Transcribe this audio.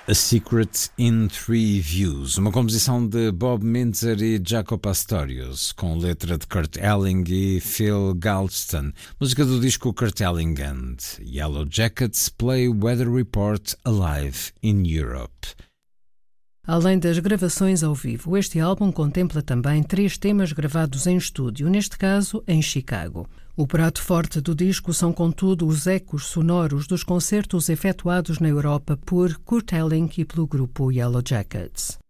A Secret in Three Views, uma composição de Bob Mintzer e Jaco Pastorius, com letra de Kurt Elling e Phil Galston, música do disco Kurt Elling and Yellow Jackets Play Weather Report Alive in Europe. Além das gravações ao vivo, este álbum contempla também 3 temas gravados em estúdio, neste caso em Chicago. O prato forte do disco são, contudo, os ecos sonoros dos concertos efetuados na Europa por Kurt Elling e pelo grupo Yellow Jackets.